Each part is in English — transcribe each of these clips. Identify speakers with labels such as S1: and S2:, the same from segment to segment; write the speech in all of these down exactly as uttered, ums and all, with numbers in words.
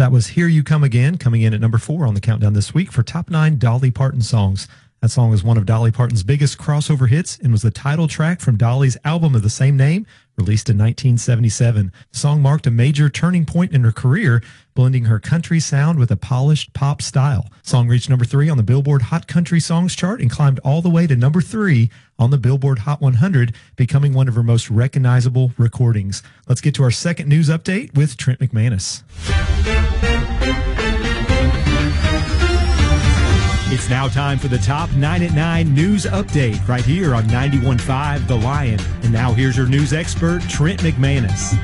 S1: That was Here You Come Again, coming in at number four on the countdown this week for top nine Dolly Parton songs. That song was one of Dolly Parton's biggest crossover hits and was the title track from Dolly's album of the same name, released in nineteen seventy-seven. The song marked a major turning point in her career, blending her country sound with a polished pop style. The song reached number three on the Billboard Hot Country Songs chart and climbed all the way to number three on the Billboard Hot one hundred, becoming one of her most recognizable recordings. Let's get to our second news update with Trent McManus.
S2: It's now time for the Top nine at nine News Update right here on ninety-one point five The Lion. And now here's your news expert, Trent McManus.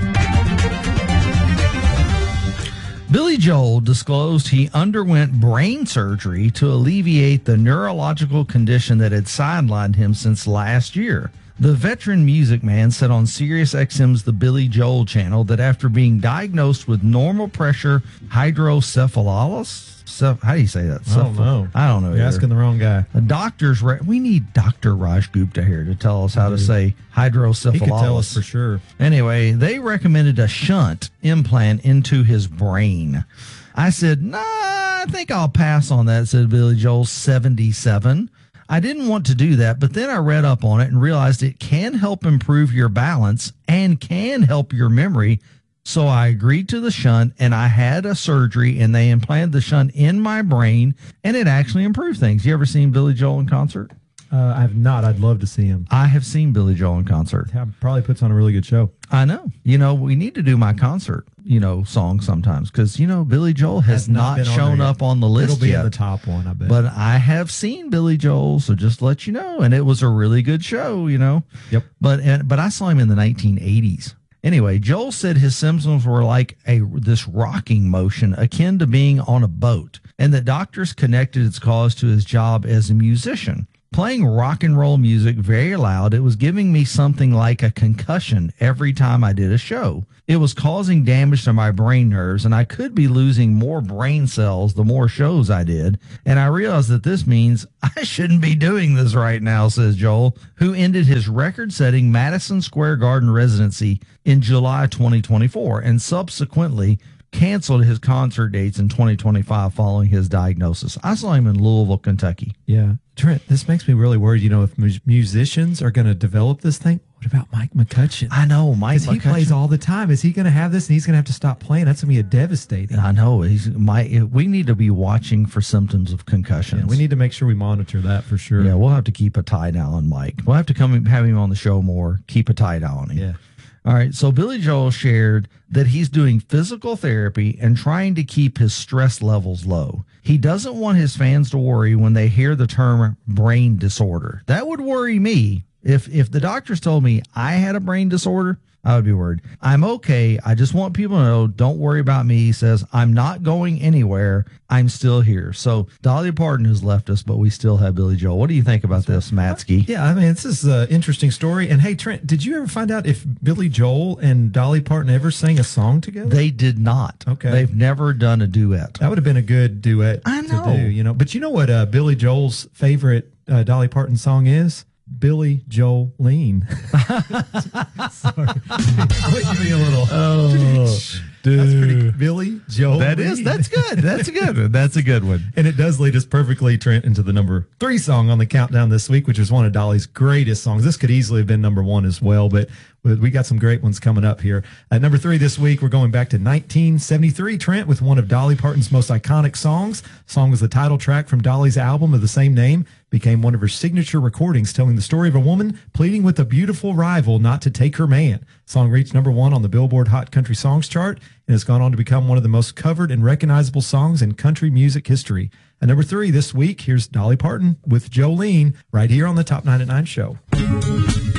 S3: Billy Joel disclosed he underwent brain surgery to alleviate the neurological condition that had sidelined him since last year. The veteran music man said on Sirius X M's The Billy Joel channel that after being diagnosed with normal pressure hydrocephalus, how do you say that?
S1: I don't know.
S3: I don't know.
S1: You're
S3: either.
S1: asking the wrong guy.
S3: The doctors, re- we need Doctor Raj Gupta here to tell us how to say hydrocephalus.
S1: He could tell us for sure.
S3: Anyway, they recommended a shunt implant into his brain. I said, nah, I think I'll pass on that, said Billy Joel, seventy-seven. I didn't want to do that, but then I read up on it and realized it can help improve your balance and can help your memory. So I agreed to the shunt, and I had a surgery, and they implanted the shunt in my brain, and it actually improved things. You ever seen Billy Joel in concert?
S1: Uh, I have not. I'd love to see him.
S3: I have seen Billy Joel in concert.
S1: Yeah, probably puts on a really good show.
S3: I know. You know, we need to do my concert, you know, song sometimes because, you know, Billy Joel has, has not, not shown up on the list
S1: It'll be
S3: yet.
S1: in the top one, I bet.
S3: But I have seen Billy Joel, so just to let you know, and it was a really good show, you know.
S1: Yep.
S3: But and, but I saw him in the nineteen eighties. Anyway, Joel said his symptoms were like a this rocking motion akin to being on a boat, and that doctors connected its cause to his job as a musician. Playing rock and roll music very loud, it was giving me something like a concussion every time I did a show. It was causing damage to my brain nerves, and I could be losing more brain cells the more shows I did. And I realized that this means I shouldn't be doing this right now, says Joel, who ended his record-setting Madison Square Garden residency in July twenty twenty-four and subsequently canceled his concert dates in twenty twenty-five following his diagnosis. I saw him in Louisville, Kentucky.
S1: Yeah. Trent, this makes me really worried. You know, if mu- musicians are going to develop this thing, what about Mike McCutcheon?
S3: I know, Mike
S1: McCutcheon. He plays all the time. Is he going to have this and he's going to have to stop playing? That's going to be a devastating.
S3: I know. He's my. We need to be watching for symptoms of concussions.
S1: Yeah, we need to make sure we monitor that for sure.
S3: Yeah, we'll have to keep a tight eye on Mike. We'll have to come and have him on the show more. Keep a tight eye on him.
S1: Yeah.
S3: All right, so Billy Joel shared that he's doing physical therapy and trying to keep his stress levels low. He doesn't want his fans to worry when they hear the term brain disorder. That would worry me. If if the doctors told me I had a brain disorder, I would be worried. I'm okay. I just want people to know, don't worry about me. He says, I'm not going anywhere. I'm still here. So Dolly Parton has left us, but we still have Billy Joel. What do you think about this, Matsky?
S1: Yeah, I mean, this is an interesting story. And hey, Trent, did you ever find out if Billy Joel and Dolly Parton ever sang a song together?
S3: They did not.
S1: Okay.
S3: They've never done a duet.
S1: That would have been a good duet
S3: I know.
S1: to do, you know. But you know what uh, Billy Joel's favorite uh, Dolly Parton song is? Billy Joel Lean. Sorry. Give me a little.
S3: Oh, dude.
S1: That's pretty. Billy Joel
S3: That
S1: Lean.
S3: is, that's good. That's a good one. That's a good one.
S1: And it does lead us perfectly, Trent, into the number three song on the countdown this week, which is one of Dolly's greatest songs. This could easily have been number one as well, but we got some great ones coming up here. At number three this week, we're going back to nineteen seventy-three, Trent, with one of Dolly Parton's most iconic songs. The song was the title track from Dolly's album of the same name, became one of her signature recordings, telling the story of a woman pleading with a beautiful rival not to take her man. The song reached number one on the Billboard Hot Country Songs chart and has gone on to become one of the most covered and recognizable songs in country music history. At number three this week, here's Dolly Parton with Jolene right here on the Top nine at nine show.